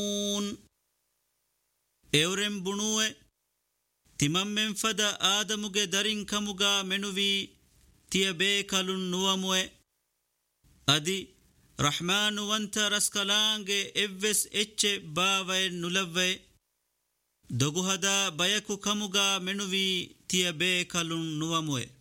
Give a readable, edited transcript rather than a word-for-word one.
ಎವರೆಂ ಬುಣುವೆ ತಿಮಮ್ಮೆಂ ಫದ ಆದಮುಗೆ ದರಿಂ ಕಮುಗ ಮೆನುವಿ ತಿಯ ಬೇಕಲುನ್ ನುವಮುವೆ ಅದಿ ರಹ್ಮಾನುವಂತ ರಸ್ಕಲಾಂಗೆ ಎವ್ವೆಸ್ ಎಚ್ಚೆ ಬಾವೈ ನುಲವ್ವೆ ದೊಗುಹದ ಬಯಕು ಕಮುಗ ಮೆನುವಿ ತಿಯ ಬೇಕಲುನ್ ನುವಮುವೆ